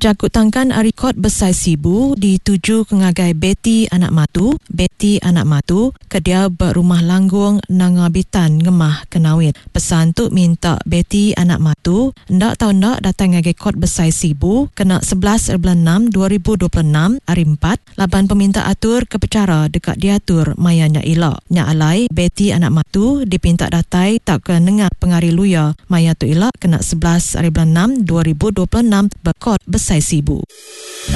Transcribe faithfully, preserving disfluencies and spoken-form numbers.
Jakut tangkan arikot besai sibu dituju ke ngagai Betty anak matu, Betty anak matu ke dia berumah langgung nangabitan ngemah kenawit. Pesan tu minta Betty anak matu ndak tahu ndak datang ngagai kot besai sibu kena sebelas bulan enam dua ribu dua puluh enam hari empat laban peminta atur ke pecara dekat diatur mayanya ilak. Nya alai Betty anak matu dipinta datai tak ke nengah pengari luya maya tu ilak kena sebelas hari bulan enam dua ribu dua puluh enam berkot besai sibu.